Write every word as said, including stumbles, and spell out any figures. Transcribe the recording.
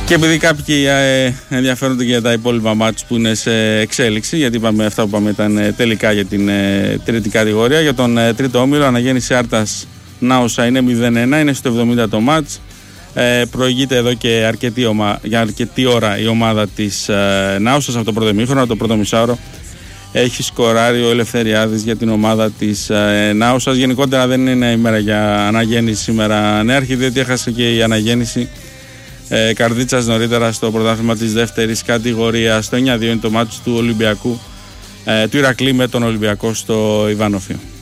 Και επειδή κάποιοι ε, ενδιαφέρονται για τα υπόλοιπα μάτς που είναι σε εξέλιξη, γιατί είπαμε, αυτά που είπαμε ήταν ε, τελικά για την ε, τρίτη κατηγορία, για τον ε, τρίτο όμιλο, Αναγέννηση Άρτας Νάουσα είναι μηδέν ένα, είναι στο εβδομήντα το μάτς. Ε, προηγείται εδώ και αρκετή ομα... για αρκετή ώρα η ομάδα της ε, Νάουσας από το πρώτο ημίχρονο, από το πρώτο μισάωρο. Έχει σκοράρει ο Ελευθεριάδης για την ομάδα της ε, Νάουσας. Γενικότερα δεν είναι ημέρα για Αναγέννηση σήμερα νέαρχη, διότι έχασε και η Αναγέννηση ε, Καρδίτσας νωρίτερα στο πρωτάθλημα της δεύτερης κατηγορίας. Το εννιά δύο είναι το μάτι του Ολυμπιακού, ε, του Ηρακλή με τον Ολυμπιακό στο Ιβάνοφιο.